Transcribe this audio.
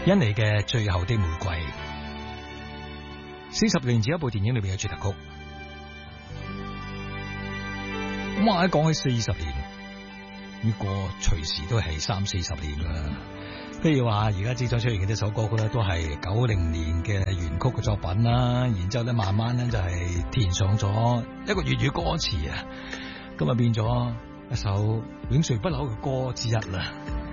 印尼嘅最後的玫瑰，40年前一部電影裏邊嘅主題曲。哇！一講起40年，呢個隨時都係30-40年啦。譬如話而家即將出現嘅呢首歌曲咧，都係90年嘅原曲嘅作品啦，然之後咧慢慢咧就係填上咗一個粵語歌詞啊，咁啊變咗一首永垂不朽嘅歌之一啦。